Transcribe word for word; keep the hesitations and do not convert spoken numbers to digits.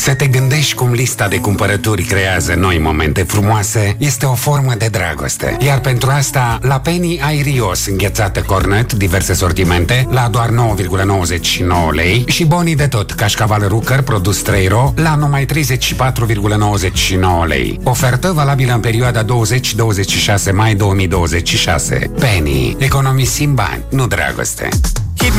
Să te gândești cum lista de cumpărături creează noi momente frumoase este o formă de dragoste. Iar pentru asta, la Penny ai Rios înghețată cornet, diverse sortimente, la doar nouă virgulă nouăzeci și nouă lei și bonii de tot, cașcaval Rucker, produs trei ro, la numai treizeci și patru virgulă nouăzeci și nouă lei. Ofertă valabilă în perioada douăzeci - douăzeci și șase mai două mii douăzeci și șase. Penny. Economisim bani, nu dragoste.